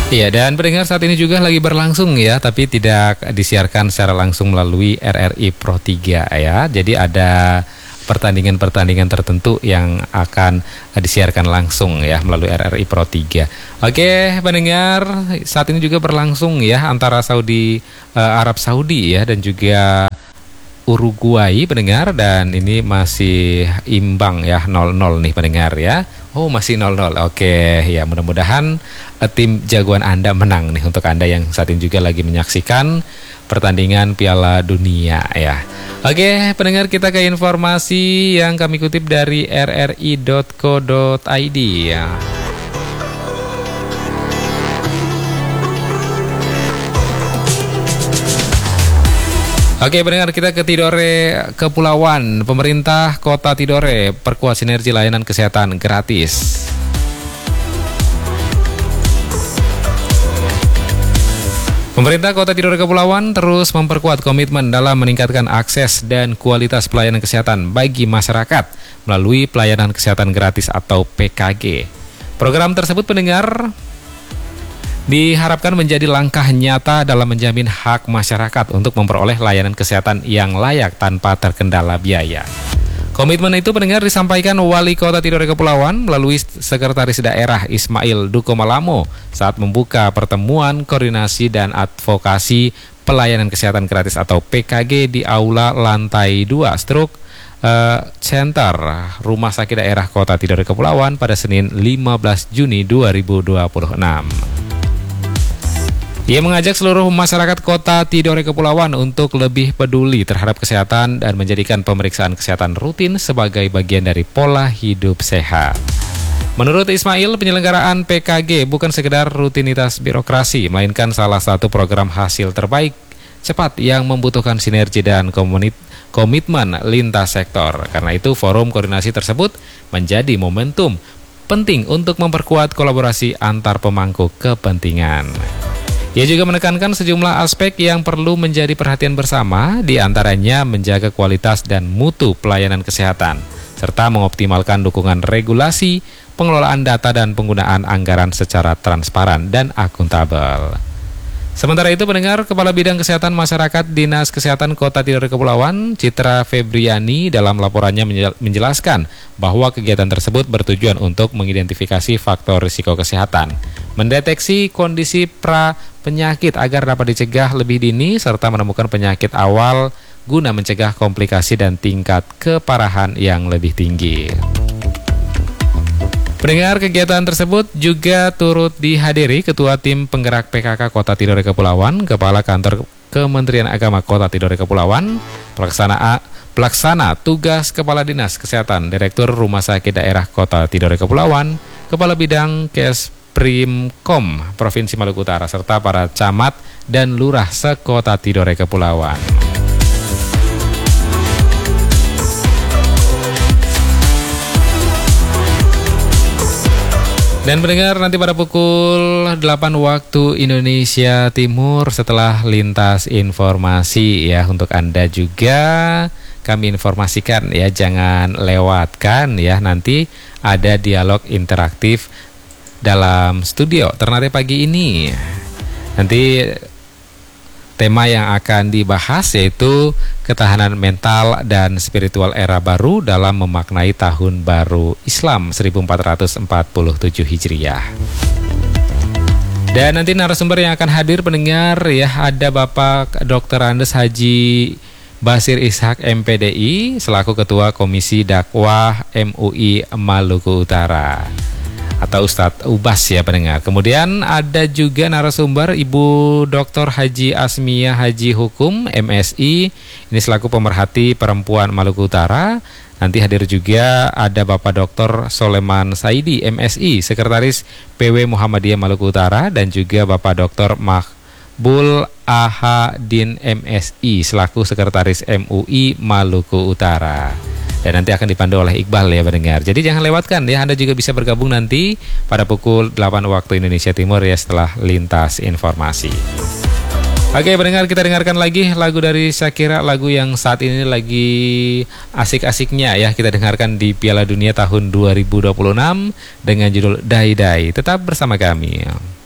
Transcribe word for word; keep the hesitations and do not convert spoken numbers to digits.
Iya, dan pendengar saat ini juga lagi berlangsung ya, tapi tidak disiarkan secara langsung melalui R R I Pro tiga ya. Jadi ada pertandingan-pertandingan tertentu yang akan disiarkan langsung ya melalui R R I Pro tiga. Oke, pendengar, saat ini juga berlangsung ya antara Saudi uh, Arab Saudi ya dan juga Uruguay pendengar, dan ini masih imbang ya nol nol nih pendengar ya. Oh, masih nol nol. Oke, ya mudah-mudahan uh, tim jagoan Anda menang nih untuk Anda yang saat ini juga lagi menyaksikan pertandingan Piala Dunia ya. Oke, pendengar, kita ke informasi yang kami kutip dari r r i dot co dot i d ya. Oke, pendengar, kita ke Tidore Kepulauan. Pemerintah Kota Tidore perkuat sinergi layanan kesehatan gratis. Pemerintah Kota Tidore Kepulauan terus memperkuat komitmen dalam meningkatkan akses dan kualitas pelayanan kesehatan bagi masyarakat melalui pelayanan kesehatan gratis atau P K G. Program tersebut, pendengar, diharapkan menjadi langkah nyata dalam menjamin hak masyarakat untuk memperoleh layanan kesehatan yang layak tanpa terkendala biaya. Komitmen itu, pendengar, disampaikan Wali Kota Tidore Kepulauan melalui Sekretaris Daerah Ismail Dukomalamo saat membuka pertemuan koordinasi dan advokasi pelayanan kesehatan gratis atau P K G di Aula Lantai dua Stroke uh, Center Rumah Sakit Daerah Kota Tidore Kepulauan pada Senin lima belas Juni dua ribu dua puluh enam. Ia mengajak seluruh masyarakat Kota Tidore Kepulauan untuk lebih peduli terhadap kesehatan dan menjadikan pemeriksaan kesehatan rutin sebagai bagian dari pola hidup sehat. Menurut Ismail, penyelenggaraan P K G bukan sekedar rutinitas birokrasi, melainkan salah satu program hasil terbaik cepat yang membutuhkan sinergi dan komitmen lintas sektor. Karena itu, forum koordinasi tersebut menjadi momentum penting untuk memperkuat kolaborasi antar pemangku kepentingan. Ia juga menekankan sejumlah aspek yang perlu menjadi perhatian bersama, di antaranya menjaga kualitas dan mutu pelayanan kesehatan, serta mengoptimalkan dukungan regulasi, pengelolaan data dan penggunaan anggaran secara transparan dan akuntabel. Sementara itu, pendengar, Kepala Bidang Kesehatan Masyarakat Dinas Kesehatan Kota Tidore Kepulauan, Citra Febriani, dalam laporannya menjelaskan bahwa kegiatan tersebut bertujuan untuk mengidentifikasi faktor risiko kesehatan, mendeteksi kondisi pra penyakit agar dapat dicegah lebih dini, serta menemukan penyakit awal guna mencegah komplikasi dan tingkat keparahan yang lebih tinggi. Pendengar, kegiatan tersebut juga turut dihadiri Ketua Tim Penggerak P K K Kota Tidore Kepulauan, Kepala Kantor Kementerian Agama Kota Tidore Kepulauan, Pelaksana Pelaksana Tugas Kepala Dinas Kesehatan, Direktur Rumah Sakit Daerah Kota Tidore Kepulauan, Kepala Bidang Kesprimkom Provinsi Maluku Utara, serta para camat dan lurah se-Kota Tidore Kepulauan. Dan pendengar, nanti pada pukul delapan waktu Indonesia Timur, setelah lintas informasi ya, untuk Anda juga kami informasikan ya, jangan lewatkan ya, nanti ada dialog interaktif dalam studio Ternate pagi ini. Nanti tema yang akan dibahas yaitu ketahanan mental dan spiritual era baru dalam memaknai tahun baru Islam seribu empat ratus empat puluh tujuh Hijriah. Dan nanti narasumber yang akan hadir, pendengar ya, ada Bapak Doktor Andes Haji Basir Ishak M P D I selaku Ketua Komisi Dakwah M U I Maluku Utara, atau Ustadz Ubas ya pendengar. Kemudian ada juga narasumber Ibu Doktor Haji Asmiyah Haji Hukum M S I, ini selaku pemerhati perempuan Maluku Utara. Nanti hadir juga ada Bapak Doktor Soleman Saidi M S I, Sekretaris P W Muhammadiyah Maluku Utara, dan juga Bapak Doktor Makbul Ahadin M S I selaku Sekretaris M U I Maluku Utara. Dan nanti akan dipandu oleh Iqbal ya pendengar. Jadi jangan lewatkan ya, Anda juga bisa bergabung nanti pada pukul delapan waktu Indonesia Timur ya, setelah lintas informasi. Oke pendengar, kita dengarkan lagi lagu dari Shakira, lagu yang saat ini lagi asik-asiknya ya kita dengarkan di Piala Dunia tahun dua ribu dua puluh enam dengan judul Dai Dai. Tetap bersama kami.